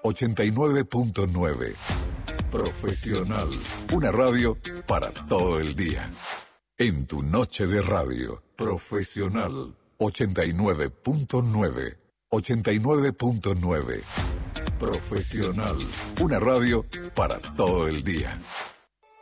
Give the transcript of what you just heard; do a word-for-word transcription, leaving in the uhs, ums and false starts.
ochenta y nueve punto nueve. Profesional. Una radio para todo el día. En tu noche de radio. Profesional. ochenta y nueve punto nueve. ochenta y nueve punto nueve. Profesional. Una radio para todo el día.